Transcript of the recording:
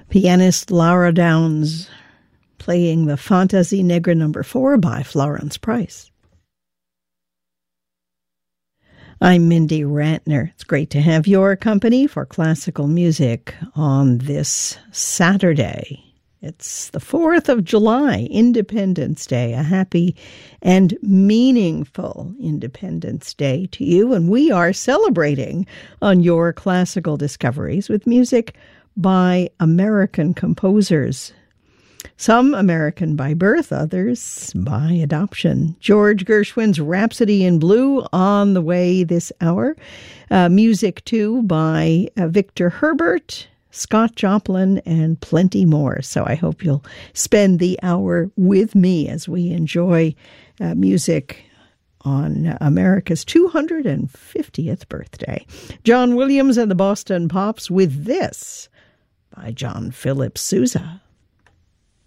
Pianist Laura Downs playing the Fantasie Negra No. 4 by Florence Price. I'm Mindy Rantner. It's great to have your company for classical music on this Saturday. It's the 4th of July, Independence Day. A happy and meaningful Independence Day to you. And we are celebrating on your classical discoveries with music by American composers. Some American by birth, others by adoption. George Gershwin's Rhapsody in Blue on the way this hour. Music, too, by Victor Herbert, Scott Joplin, and plenty more. So I hope you'll spend the hour with me as we enjoy music on America's 250th birthday. John Williams and the Boston Pops with this by John Philip Sousa.